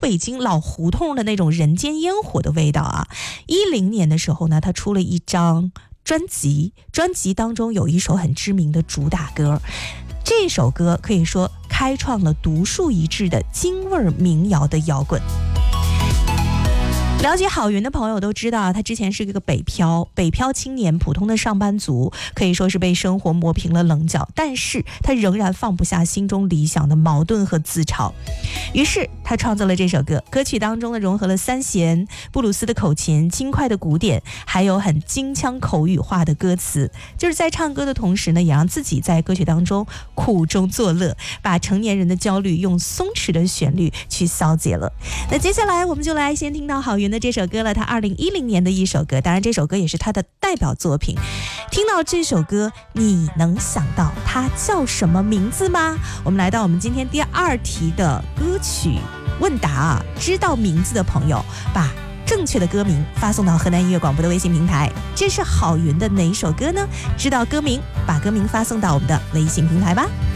北京老胡同的那种人间烟火的味道啊。10年的时候呢，他出了一张专辑当中有一首很知名的主打歌，这首歌可以说开创了独树一帜的京味民谣的摇滚。了解郝云的朋友都知道，他之前是一个北漂青年，普通的上班族，可以说是被生活磨平了棱角，但是他仍然放不下心中理想的矛盾和自嘲。于是他创造了这首歌，歌曲当中呢融合了三弦、布鲁斯的口琴、轻快的鼓点，还有很京腔口语化的歌词，就是在唱歌的同时呢，也让自己在歌曲当中苦中作乐，把成年人的焦虑用松弛的旋律去消解了。那接下来我们就来先听到郝云的这首歌了，他2010年的一首歌，当然这首歌也是他的代表作品。听到这首歌，你能想到它叫什么名字吗？我们来到我们今天第2题的歌曲问答啊，知道名字的朋友把正确的歌名发送到河南音乐广播的微信平台。这是郝云的哪一首歌呢？知道歌名，把歌名发送到我们的微信平台吧。